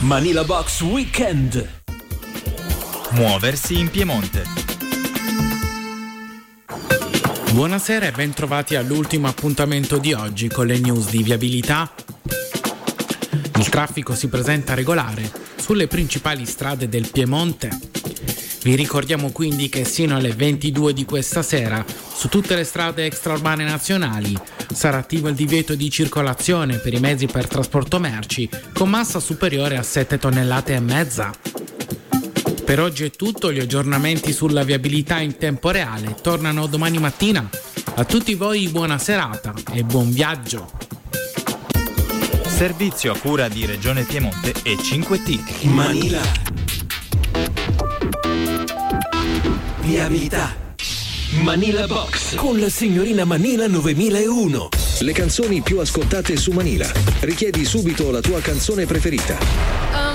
Manila Box Weekend. Muoversi in Piemonte. Buonasera e ben trovati all'ultimo appuntamento di oggi con le news di viabilità. Il traffico si presenta regolare sulle principali strade del Piemonte. Vi ricordiamo quindi che sino alle 22 di questa sera su tutte le strade extraurbane nazionali sarà attivo il divieto di circolazione per i mezzi per trasporto merci con massa superiore a 7 tonnellate e mezza. Per oggi è tutto, gli aggiornamenti sulla viabilità in tempo reale tornano domani mattina. A tutti voi buona serata e buon viaggio. Servizio a cura di Regione Piemonte e 5T. Manila. Viabilità. Manila Box con la signorina Manila 9001. Le canzoni più ascoltate su Manila. Richiedi subito la tua canzone preferita.